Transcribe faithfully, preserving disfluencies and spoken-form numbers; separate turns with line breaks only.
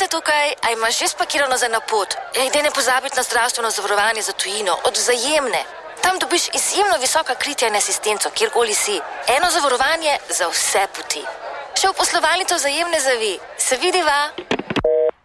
si tukaj, a imaš že spakirano za na pot? Ej, ne pozabiti na zdravstveno zavarovanje za tujino, od Vzajemne. Tam dobiš izjemno visoka kritja in asistenco, kjerkoli si. Eno zavarovanje za vse poti. Še v poslovalnico Vzajemne zavi. Se vidiva?